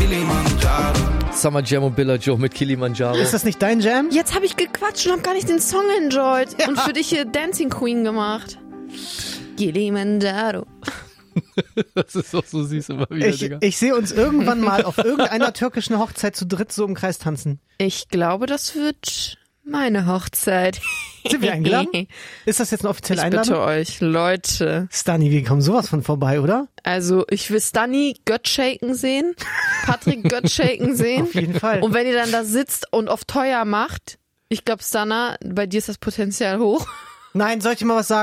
Kilimanjaro. Summer Jam und Billa Joe mit Kilimanjaro. Ist das nicht dein Jam? Jetzt habe ich gequatscht und habe gar nicht den Song enjoyed. Ja. Und für dich hier Dancing Queen gemacht. Kilimanjaro. Das ist doch so süß immer wieder, Digga. Ich sehe uns irgendwann mal auf irgendeiner türkischen Hochzeit zu dritt so im Kreis tanzen. Ich glaube, das wird meine Hochzeit. Sind wir eingeladen? Ist das jetzt eine offizielle Einladung? Ich bitte euch, Leute. Stani, wir kommen sowas von vorbei, oder? Also, ich will Stani Göttshaken sehen, Patrick Göttshaken sehen. Auf jeden Fall. Und wenn ihr dann da sitzt und auf teuer macht, ich glaube, Stana, bei dir ist das Potenzial hoch. Nein, soll ich dir mal was sagen?